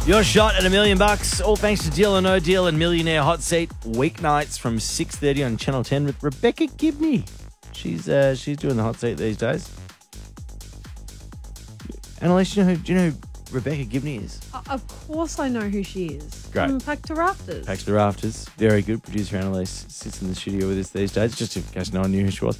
Your shot at $1 million, all thanks to Deal or No Deal and Millionaire Hot Seat, weeknights from 6:30 on Channel 10 with Rebecca Gibney. She's doing the hot seat these days. Annalise, do you know who Rebecca Gibney is? Of course I know who she is. Great. From Pack to Rafters. Pax to Rafters. Very good. Producer Annalise sits in the studio with us these days, just in case no one knew who she was.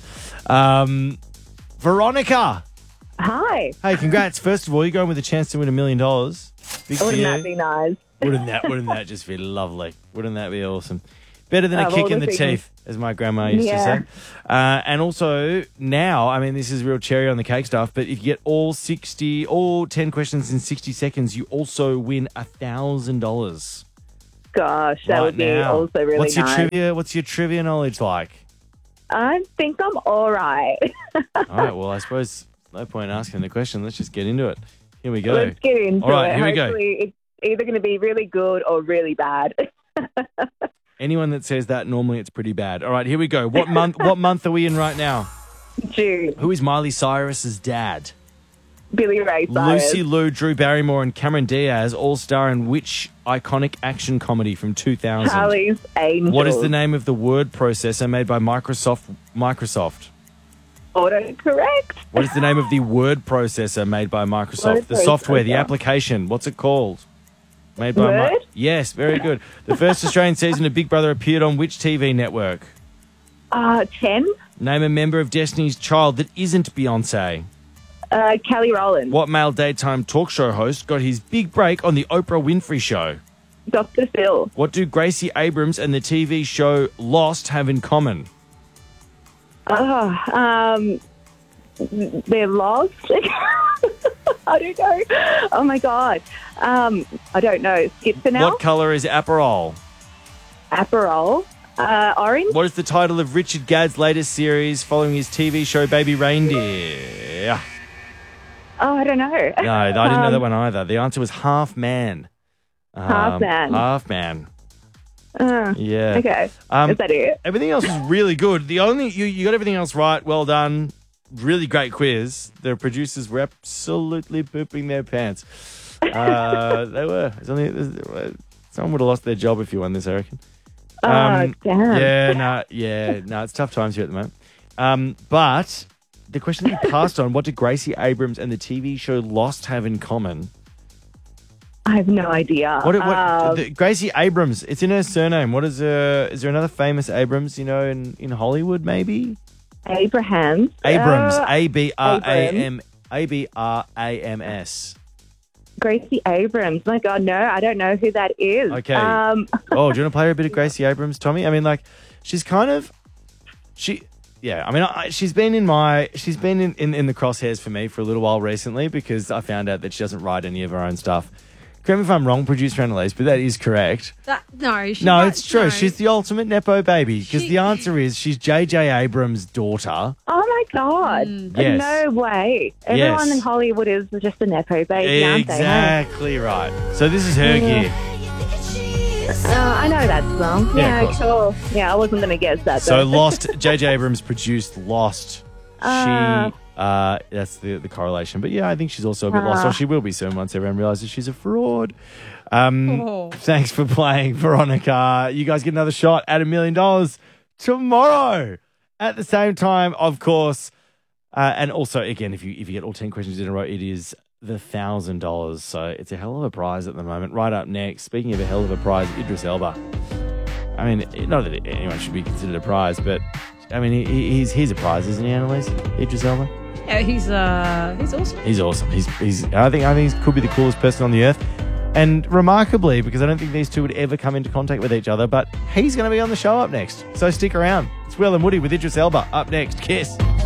Veronica. Hi. Hey, congrats. First of all, you're going with a chance to win $1 million. Big for Wouldn't you. that be nice? Wouldn't that just be lovely? Wouldn't that be awesome? Better than a Of kick all in the the things. teeth, as my grandma used to say. And also now, I mean, this is real cherry on the cake stuff, but if you get all 10 questions in 60 seconds, you also win $1,000. Gosh, that would be also really nice. What's your trivia knowledge like? I think I'm all right. All right, well, I suppose no point asking the question. Let's just get into it. Here we go. Let's get into All right, it. here we go. Hopefully it's either going to be really good or really bad. Anyone that says that, normally it's pretty bad. All right, here we go. What month are we in right now? June. Who is Miley Cyrus's dad? Billy Ray Cyrus. Lucy Liu, Drew Barrymore, and Cameron Diaz all star in which iconic action comedy from 2000? Charlie's Angels. What is the name of the word processor made by Microsoft? Autocorrect. What is the name of the word processor made by Microsoft? Word The software, the processor. application. What's it called? Made by Word? Yes, very good. The first Australian season of Big Brother appeared on which TV network? 10. Name a member of Destiny's Child that isn't Beyonce. Kelly Rowland. What male daytime talk show host got his big break on the Oprah Winfrey Show? Dr. Phil. What do Gracie Abrams and the TV show Lost have in common? They're lost. I don't know. Oh, my God. I don't know. Skip for now. What colour is Aperol? Aperol. Orange. What is the title of Richard Gadd's latest series following his TV show Baby Reindeer? Oh, I don't know. No, I didn't know that one either. The answer was Half Man. Half Man. Half Man. Yeah. Okay. Is that it? Everything else was really good. The only you got everything else right. Well done. Really great quiz. The producers were absolutely pooping their pants. They were. Someone would have lost their job if you won this, I reckon. Damn. No, it's tough times here at the moment. But the question that you passed on, what did Gracie Abrams and the TV show Lost have in common? I have no idea. Gracie Abrams, it's in her surname. What is there another famous Abrams, in Hollywood maybe? Abrahams. Abrams, Abrams. Gracie Abrams. My God, no, I don't know who that is. Okay. Do you want to play her a bit of Gracie Abrams, Tommy? I mean, she's kind of... she's been in the crosshairs for me for a little while recently because I found out that she doesn't write any of her own stuff. Correct me if I'm wrong, producer Annalise, but that is correct. No, It's true. No. She's the ultimate Nepo baby because the answer is she's J.J. Abrams' daughter. Oh, my God. Yes. No way. Everyone Yes. in Hollywood is just a Nepo baby, aren't they? Exactly right. So this is her gear. I know that song. Yeah, of Yeah, course. sure. Yeah, I wasn't going to guess that. So though. Lost, J.J. Abrams produced Lost. That's the correlation. But yeah, I think she's also a bit lost. Or she will be soon once everyone realises she's a fraud. Thanks for playing, Veronica. You guys get another shot at $1 million tomorrow at the same time, of course. And also, again, if you get all 10 questions in a row, it is the $1,000. So it's a hell of a prize at the moment. Right up next, speaking of a hell of a prize, Idris Elba. I mean, not that anyone should be considered a prize, but I mean, he's a prize, isn't he, Annalise? Idris Elba. Yeah, he's awesome. He's awesome. I think he could be the coolest person on the earth. And remarkably, because I don't think these two would ever come into contact with each other, but he's going to be on the show up next. So stick around. It's Will and Woody with Idris Elba up next. Kiss.